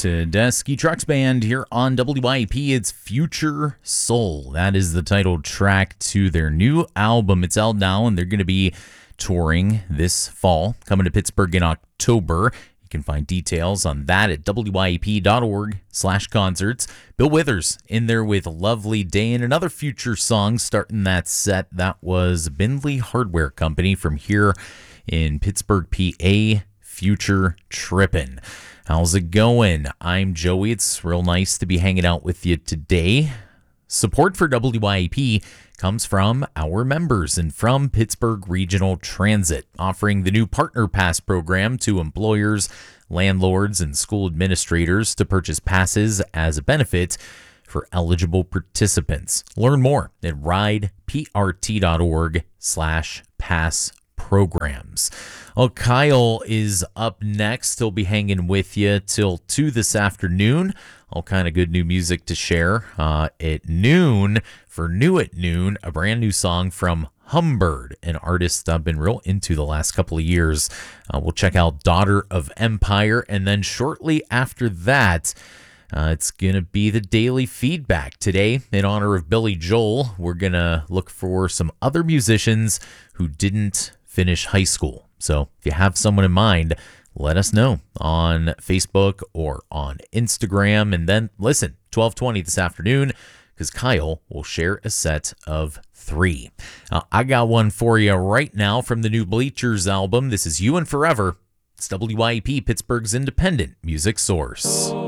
Tedeschi Trucks Band here on WIP. It's Future Soul. That is the title track to their new album. It's out now, and they're going to be touring this fall, coming to Pittsburgh in October. You can find details on that at WIP.org/concerts. Bill Withers in there with Lovely Day and another Future song starting that set. That was Bindley Hardware Company from here in Pittsburgh, PA. Future Trippin'. How's it going? I'm Joey. It's real nice to be hanging out with you today. Support for WIP comes from our members and from Pittsburgh Regional Transit, offering the new Partner Pass program to employers, landlords, and school administrators to purchase passes as a benefit for eligible participants. Learn more at rideprt.org/pass programs. Well, Kyle is up next. He'll be hanging with you till 2 this afternoon. All kind of good new music to share. At noon, for New at Noon, a brand new song from Humbird, an artist I've been real into the last couple of years. We'll check out Daughter of Empire, and then shortly after that, it's going to be the daily feedback. Today, in honor of Billy Joel, we're going to look for some other musicians who didn't finish high school. So if you have someone in mind, let us know on Facebook or on Instagram. And then listen, 12:20 this afternoon, because Kyle will share a set of 3. I got one for you right now from the new Bleachers album. This is You and Forever. It's WIP, Pittsburgh's independent music source.